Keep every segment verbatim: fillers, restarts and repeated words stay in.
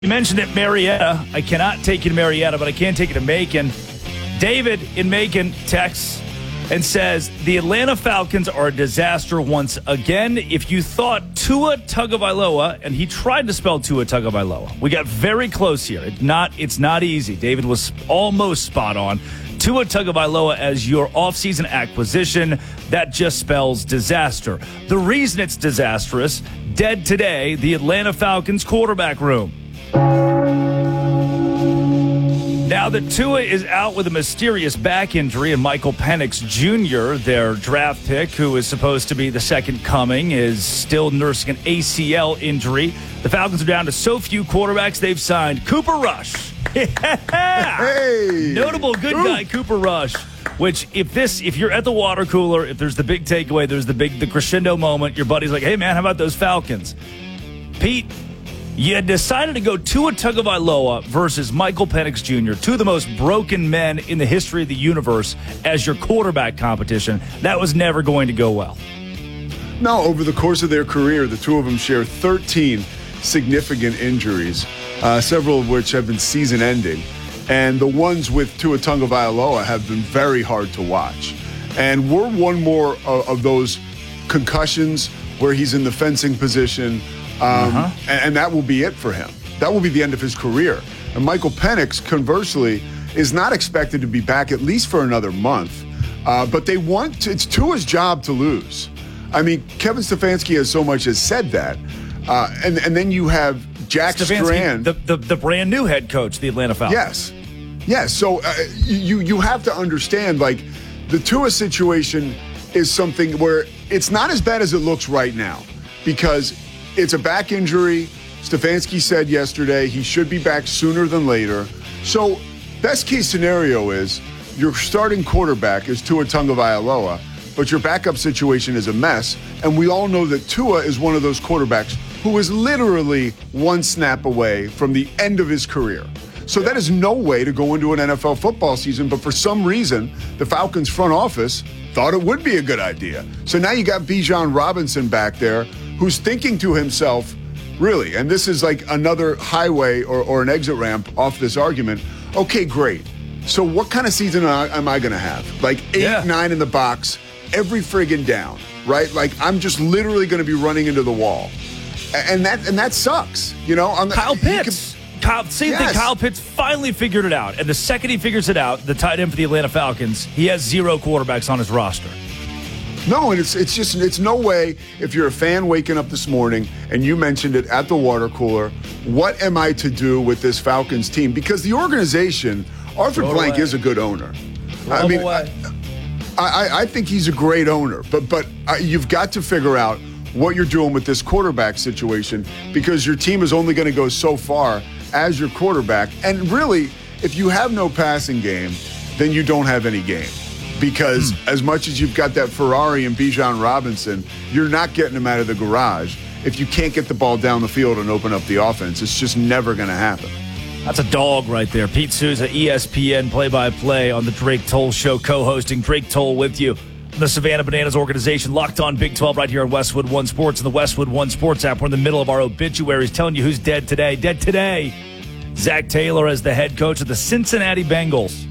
You mentioned it, Marietta. I cannot take you to Marietta, but I can take you to Macon. David in Macon texts and says, the Atlanta Falcons are a disaster once again. If you thought Tua Tagovailoa, and he tried to spell Tua Tagovailoa. We got very close here. It's not, it's not easy. David was almost spot on. Tua Tagovailoa as your offseason acquisition, that just spells disaster. The reason it's disastrous, dead today, the Atlanta Falcons quarterback room. Now that Tua is out with a mysterious back injury and Michael Penix Junior, their draft pick, who is supposed to be the second coming, is still nursing an A C L injury. The Falcons are down to so few quarterbacks they've signed Cooper Rush. Hey. Notable good Ooh. guy Cooper Rush. Which, if this, if you're at the water cooler, if there's the big takeaway, there's the big, the crescendo moment, your buddy's like, hey man, how about those Falcons? Pete, you had decided to go Tua Tagovailoa versus Michael Penix Junior, two of the most broken men in the history of the universe, as your quarterback competition. That was never going to go well. No, over the course of their career, the two of them share thirteen significant injuries, uh, several of which have been season-ending. And the ones with Tua Tagovailoa have been very hard to watch. And we're one more of, of those concussions where he's in the fencing position, um, uh-huh. and, and that will be it for him. That will be the end of his career. And Michael Penix, conversely, is not expected to be back at least for another month. Uh, but they want to, it's Tua's job to lose. I mean, Kevin Stefanski has so much as said that. Uh, and, and then you have Jack Stefanski, Strand. The, the, the brand new head coach, the Atlanta Falcons. Yes. Yes. So uh, you, you have to understand, like, the Tua situation is something where it's not as bad as it looks right now because it's a back injury. Stefanski said yesterday he should be back sooner than later. So best case scenario is your starting quarterback is Tua Tagovailoa, but your backup situation is a mess. And we all know that Tua is one of those quarterbacks who is literally one snap away from the end of his career. So that is no way to go into an N F L football season, but for some reason, the Falcons front office thought it would be a good idea. So now you got Bijan Robinson back there who's thinking to himself, really, and this is like another highway or, or an exit ramp off this argument, okay, great. So what kind of season am I going to have? Like eight, yeah. nine in the box, every friggin' down, right? Like I'm just literally going to be running into the wall. And that and that sucks, you know? I'm, Kyle Pitts. Kyle, same yes. thing. Kyle Pitts finally figured it out. And the second he figures it out, the tight end for the Atlanta Falcons, he has zero quarterbacks on his roster. No, and it's it's just, it's no way, if you're a fan waking up this morning and you mentioned it at the water cooler, what am I to do with this Falcons team? Because the organization, Arthur Throw Blank away. is a good owner. Throw I mean, away. I, I, I think he's a great owner, but, but uh, you've got to figure out what you're doing with this quarterback situation because your team is only going to go so far as your quarterback. And really, if you have no passing game, then you don't have any game. Because hmm. as much as you've got that Ferrari and Bijan Robinson, you're not getting them out of the garage. If you can't get the ball down the field and open up the offense, it's just never going to happen. That's a dog right there. Pete Souza, E S P N play-by-play on the Drake Toll Show, co-hosting. Drake Toll with you. The Savannah Bananas organization, Locked On Big twelve, right here on Westwood One Sports and the Westwood One Sports app. We're in the middle of our obituaries, telling you who's dead today. Dead today, Zach Taylor as the head coach of the Cincinnati Bengals.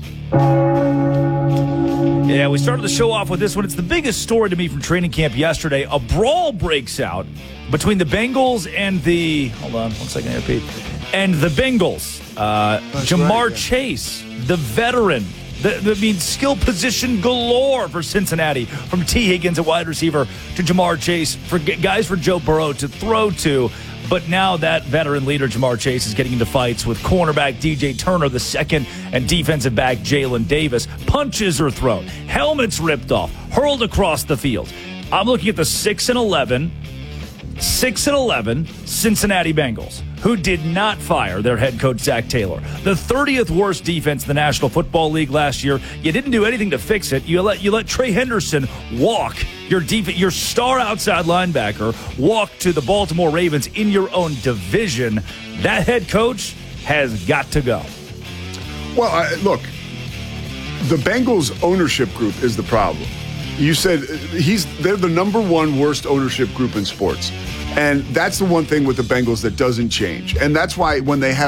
Yeah, we started the show off with this one. It's the biggest story to me from training camp yesterday. A brawl breaks out between the Bengals and the, hold on one second here, Pete, and the Bengals. Uh, Jamar right, yeah. Chase, the veteran, The, the, I mean, skill position galore for Cincinnati, from T. Higgins at wide receiver to Jamar Chase, for guys for Joe Burrow to throw to. But now that veteran leader, Jamar Chase, is getting into fights with cornerback D J Turner the second and defensive back Jalen Davis. Punches are thrown, helmets ripped off, hurled across the field. I'm looking at the six and eleven, six and eleven Cincinnati Bengals, who did not fire their head coach, Zach Taylor. The thirtieth worst defense in the National Football League last year. You didn't do anything to fix it. You let you let Trey Henderson walk, your def- your star outside linebacker, walk to the Baltimore Ravens in your own division. That head coach has got to go. Well, I, look, the Bengals ownership group is the problem. You said he's they're the number one worst ownership group in sports. And that's the one thing with the Bengals that doesn't change. And that's why when they have